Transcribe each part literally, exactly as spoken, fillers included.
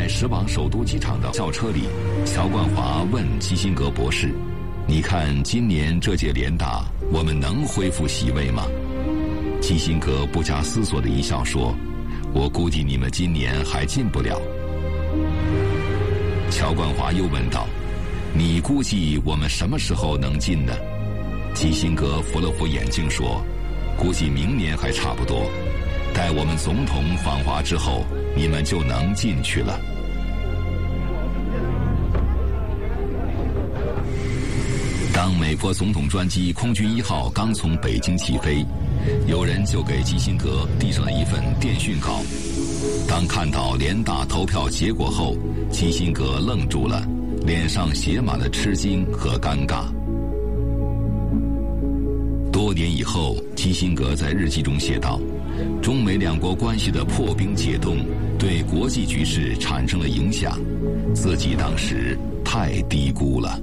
在驶往首都机场的校车里，乔冠华问基辛格博士：“你看今年这届联大，我们能恢复席位吗？”基辛格不假思索地一笑说：“我估计你们今年还进不了。”乔冠华又问道：“你估计我们什么时候能进呢？”基辛格扶了扶眼镜说：“估计明年还差不多，待我们总统访华之后，你们就能进去了。”当美国总统专机空军一号刚从北京起飞，有人就给基辛格递上了一份电讯稿。当看到联大投票结果后，基辛格愣住了，脸上写满了吃惊和尴尬。多年以后，基辛格在日记中写道：“中美两国关系的破冰解冻，对国际局势产生了影响，自己当时太低估了。”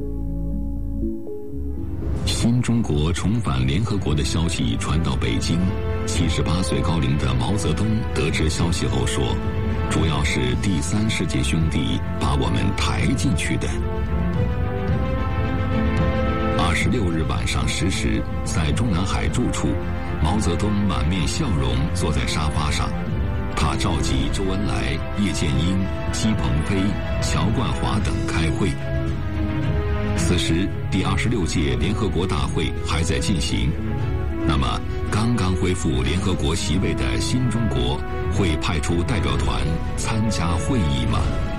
新中国重返联合国的消息传到北京，七十八岁高龄的毛泽东得知消息后说：“主要是第三世界兄弟把我们抬进去的。”二十六日晚上十时，在中南海住处，毛泽东满面笑容坐在沙发上，他召集周恩来、叶剑英、姬鹏飞、乔冠华等开会。此时，第二十六届联合国大会还在进行。那么，刚刚恢复联合国席位的新中国会派出代表团参加会议吗？